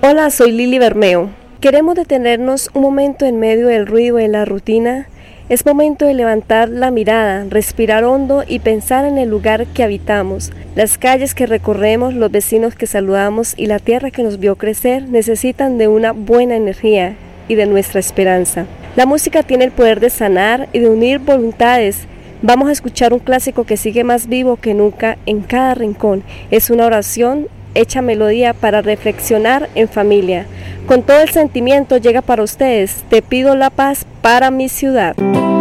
Hola, soy Lili Bermeo. Queremos detenernos un momento en medio del ruido de la rutina. Es momento de levantar la mirada, respirar hondo y pensar en el lugar que habitamos. Las calles que recorremos, los vecinos que saludamos y la tierra que nos vio crecer necesitan de una buena energía y de nuestra esperanza. La música tiene el poder de sanar y de unir voluntades. Vamos a escuchar un clásico que sigue más vivo que nunca en cada rincón. Es una oración hecha melodía para reflexionar en familia. Con todo el sentimiento llega para ustedes. Te pido la paz para mi ciudad.